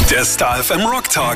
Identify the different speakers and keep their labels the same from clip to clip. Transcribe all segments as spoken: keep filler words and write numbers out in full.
Speaker 1: Der Star F M Rock Talk.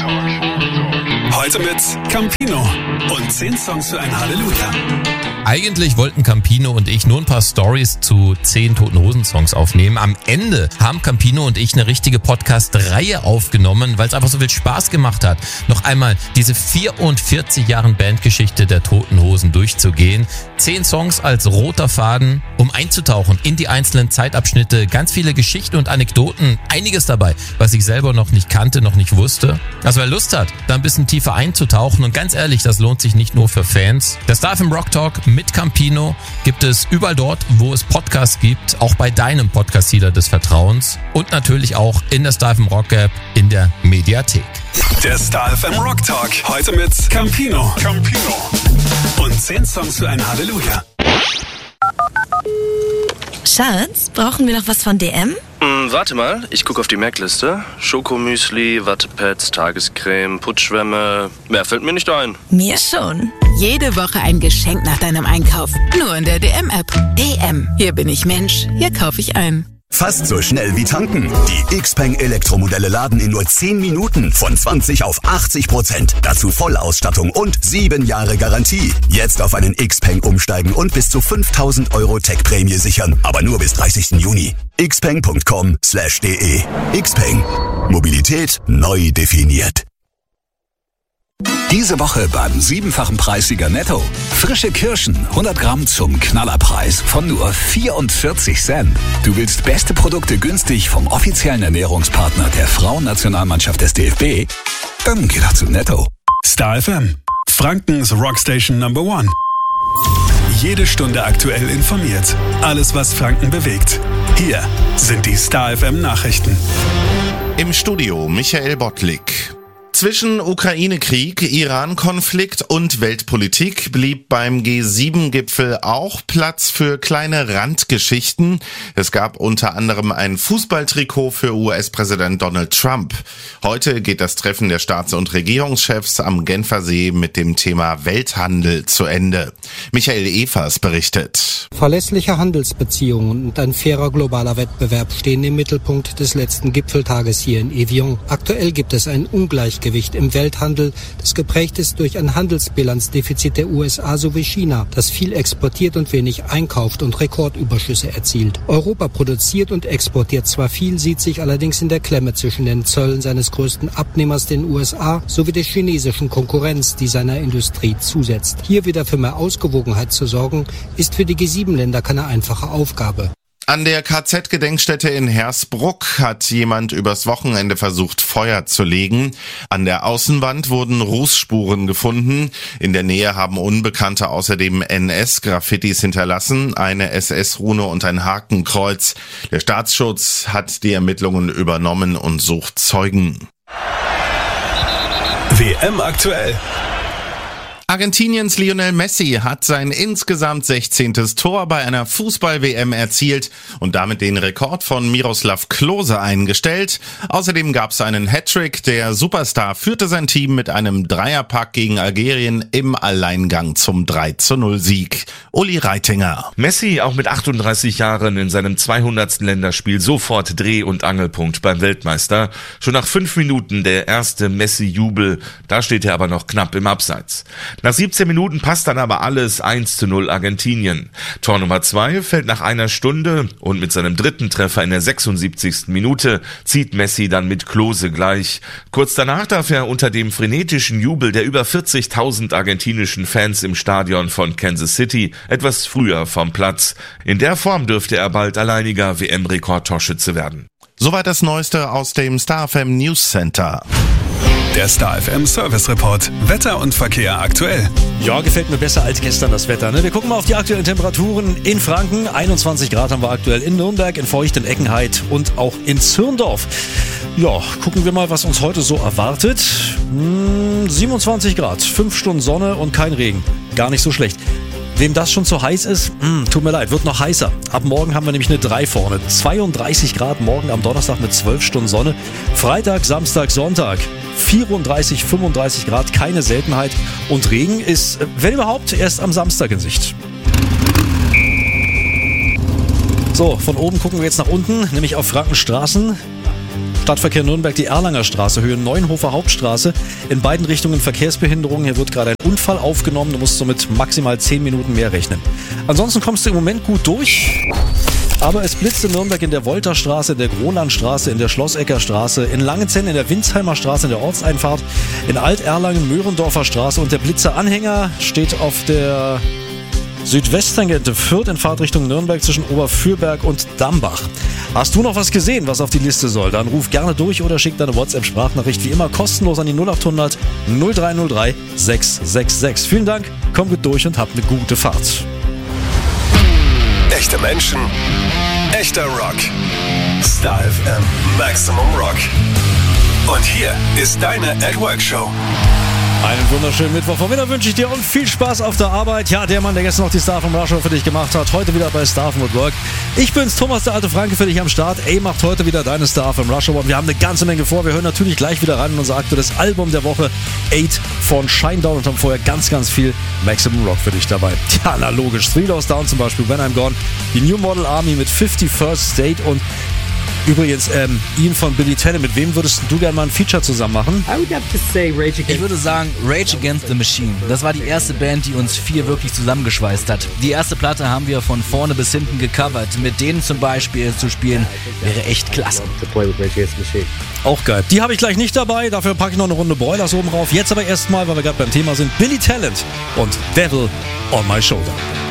Speaker 1: Heute mit Campino und zehn Songs für ein Halleluja.
Speaker 2: Eigentlich wollten Campino und ich nur ein paar Stories zu zehn Toten Hosen Songs aufnehmen. Am Ende haben Campino und ich eine richtige Podcast-Reihe aufgenommen, weil es einfach so viel Spaß gemacht hat, noch einmal diese vierundvierzig Jahre Bandgeschichte der Toten Hosen durchzugehen. Zehn Songs als roter Faden, um einzutauchen in die einzelnen Zeitabschnitte. Ganz viele Geschichten und Anekdoten, einiges dabei, was ich selber noch nicht kannte, noch nicht wusste. Also wer Lust hat, da ein bisschen tiefer einzutauchen, und ganz ehrlich, das lohnt sich nicht nur für Fans. Der Star F M Rock Talk mit Campino gibt es überall dort, wo es Podcasts gibt, auch bei deinem Podcast-Dealer des Vertrauens und natürlich auch in der Star F M Rock App in der Mediathek.
Speaker 1: Der Star F M Rock Talk, heute mit Campino. Campino. Und zehn Songs für ein Halleluja.
Speaker 3: Schatz, brauchen wir noch was von D M?
Speaker 4: Hm, warte mal, ich gucke auf die Merkliste. Schokomüsli, Wattepads, Tagescreme, Putschwämme. Mehr fällt mir nicht ein.
Speaker 3: Mir schon.
Speaker 5: Jede Woche ein Geschenk nach deinem Einkauf. Nur in der D M-App. D M. Hier bin ich Mensch. Hier kaufe ich ein.
Speaker 6: Fast so schnell wie tanken. Die Xpeng Elektromodelle laden in nur zehn Minuten von zwanzig auf achtzig Prozent. Dazu Vollausstattung und sieben Jahre Garantie. Jetzt auf einen Xpeng umsteigen und bis zu fünftausend Euro Tech-Prämie sichern. Aber nur bis dreißigsten Juni. xpeng punkt com slash de. Xpeng. Mobilität neu definiert.
Speaker 7: Diese Woche beim siebenfachen Preissieger Netto. Frische Kirschen, hundert Gramm zum Knallerpreis von nur vierundvierzig Cent. Du willst beste Produkte günstig vom offiziellen Ernährungspartner der Frauennationalmannschaft des D F B? Dann geh doch zu Netto.
Speaker 1: Star F M, Frankens Rockstation Number One. Jede Stunde aktuell informiert. Alles, was Franken bewegt. Hier sind die Star F M Nachrichten.
Speaker 8: Im Studio Michael Bottlik. Zwischen Ukraine-Krieg, Iran-Konflikt und Weltpolitik blieb beim G sieben Gipfel auch Platz für kleine Randgeschichten. Es gab unter anderem ein Fußballtrikot für U S-Präsident Donald Trump. Heute geht das Treffen der Staats- und Regierungschefs am Genfersee mit dem Thema Welthandel zu Ende. Michael Evers berichtet.
Speaker 9: Verlässliche Handelsbeziehungen und ein fairer globaler Wettbewerb stehen im Mittelpunkt des letzten Gipfeltages hier in Evian. Aktuell gibt es ein Ungleichgewicht im Welthandel, das geprägt ist durch ein Handelsbilanzdefizit der U S A sowie China, das viel exportiert und wenig einkauft und Rekordüberschüsse erzielt. Europa produziert und exportiert zwar viel, sieht sich allerdings in der Klemme zwischen den Zöllen seines größten Abnehmers, den U S A, sowie der chinesischen Konkurrenz, die seiner Industrie zusetzt. Hier wieder für mehr Ausgewogenheit zu sorgen, ist für die G sieben Länder keine einfache Aufgabe.
Speaker 8: An der K Z-Gedenkstätte in Hersbruck hat jemand übers Wochenende versucht, Feuer zu legen. An der Außenwand wurden Rußspuren gefunden. In der Nähe haben Unbekannte außerdem N S-Graffitis hinterlassen, eine S S-Rune und ein Hakenkreuz. Der Staatsschutz hat die Ermittlungen übernommen und sucht Zeugen.
Speaker 1: W M aktuell.
Speaker 8: Argentiniens Lionel Messi hat sein insgesamt sechzehntes Tor bei einer Fußball-W M erzielt und damit den Rekord von Miroslav Klose eingestellt. Außerdem gab es einen Hattrick. Der Superstar führte sein Team mit einem Dreierpack gegen Algerien im Alleingang zum drei zu null Sieg. Uli Reitinger.
Speaker 10: Messi auch mit achtunddreißig Jahren in seinem zweihundertsten Länderspiel sofort Dreh- und Angelpunkt beim Weltmeister. Schon nach fünf Minuten der erste Messi-Jubel. Da steht er aber noch knapp im Abseits. Nach siebzehn Minuten passt dann aber alles, eins zu null Argentinien. Tor Nummer zwei fällt nach einer Stunde und mit seinem dritten Treffer in der sechsundsiebzigsten Minute zieht Messi dann mit Klose gleich. Kurz danach darf er unter dem frenetischen Jubel der über vierzigtausend argentinischen Fans im Stadion von Kansas City etwas früher vom Platz. In der Form dürfte er bald alleiniger W M-Rekordtorschütze werden.
Speaker 8: Soweit das Neueste aus dem Star F M News Center.
Speaker 1: Der Star F M Service Report. Wetter und Verkehr aktuell.
Speaker 11: Ja, gefällt mir besser als gestern das Wetter. Ne? Wir gucken mal auf die aktuellen Temperaturen in Franken. einundzwanzig Grad haben wir aktuell in Nürnberg, in Feucht, in Eckenheit und auch in Zürndorf. Ja, gucken wir mal, was uns heute so erwartet. Hm, siebenundzwanzig Grad, fünf Stunden Sonne und kein Regen. Gar nicht so schlecht. Wem das schon zu heiß ist, mh, tut mir leid, wird noch heißer. Ab morgen haben wir nämlich eine drei vorne. zweiunddreißig Grad morgen am Donnerstag mit zwölf Stunden Sonne. Freitag, Samstag, Sonntag vierunddreißig, fünfunddreißig Grad, keine Seltenheit. Und Regen ist, wenn überhaupt, erst am Samstag in Sicht. So, von oben gucken wir jetzt nach unten, nämlich auf Frankenstraßen. Stadtverkehr Nürnberg, die Erlanger Straße, Höhe Neuenhofer Hauptstraße. In beiden Richtungen Verkehrsbehinderung. Hier wird gerade ein Unfall aufgenommen. Du musst somit maximal zehn Minuten mehr rechnen. Ansonsten kommst du im Moment gut durch. Aber es blitzt in Nürnberg in der Wolterstraße, in der Grolandstraße, in der Schlossecker Straße, in Langenzenn, in der Winsheimer Straße, in der Ortseinfahrt, in Alt-Erlangen, Möhrendorfer Straße und der Blitzeranhänger steht auf der Südwesttangente Fürth in Fahrtrichtung Nürnberg zwischen Oberfürberg und Dambach. Hast du noch was gesehen, was auf die Liste soll? Dann ruf gerne durch oder schick deine WhatsApp-Sprachnachricht wie immer kostenlos an die null acht hundert null drei null drei sechs sechs sechs. Vielen Dank, komm gut durch und hab eine gute Fahrt.
Speaker 1: Echte Menschen, echter Rock. Star F M Maximum Rock. Und hier ist deine At Work Show.
Speaker 11: Einen wunderschönen Mittwochvormittag wünsche ich dir und viel Spaß auf der Arbeit. Ja, der Mann, der gestern noch die Star vom Rush Hour für dich gemacht hat, heute wieder bei Star vom Work. Ich bin's, Thomas, der alte Franke, für dich am Start. Ey, macht heute wieder deine Star vom Rush Hour. Wir haben eine ganze Menge vor. Wir hören natürlich gleich wieder rein in unser aktuelles Album der Woche, Eight von Shinedown, und haben vorher ganz, ganz viel Maximum Rock für dich dabei. Ja, na logisch. Three Doors Down zum Beispiel, When I'm Gone, die New Model Army mit fifty-first State und übrigens, ähm, Ian von Billy Talent, mit wem würdest du gerne mal ein Feature zusammen machen?
Speaker 12: Ich würde sagen Rage Against the Machine. Das war die erste Band, die uns vier wirklich zusammengeschweißt hat. Die erste Platte haben wir von vorne bis hinten gecovert. Mit denen zum Beispiel zu spielen, wäre echt klasse.
Speaker 11: Auch geil. Die habe ich gleich nicht dabei, dafür packe ich noch eine Runde Broilers oben rauf. Jetzt aber erstmal, weil wir gerade beim Thema sind, Billy Talent und Devil on My Shoulder.